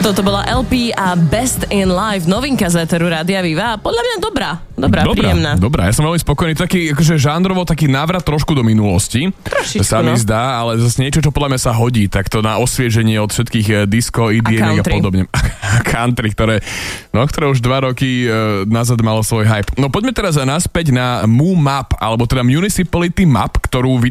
Toto bola LP a Best in Life, novinka z éteru Rádia Viva. Podľa mňa dobrá, príjemná. Dobrá, ja som veľmi spokojný. Taký, akože žánrovo, taký návrat trošku do minulosti. Trošičku, sa mi zdá, ale zase niečo, čo podľa mňa sa hodí, tak to na osvieženie od všetkých disco, EDM a podobne. Country, ktoré už 2 roky nazad malo svoj hype. No poďme teraz naspäť na MUMAP, alebo teda Municipality Map, ktorú